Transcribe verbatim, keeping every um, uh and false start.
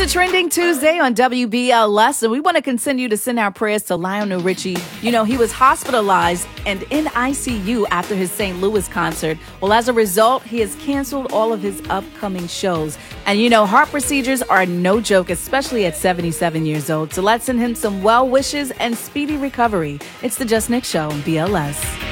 a trending Tuesday on W B L S, and we want to continue to send our prayers to Lionel Richie. You know, he was hospitalized and in I C U after his Saint Louis concert. Well, as a result, he has canceled all of his upcoming shows. And, you know, heart procedures are no joke, especially at seventy-seven years old. So let's send him some well wishes and speedy recovery. It's the Just Nick Show on B L S.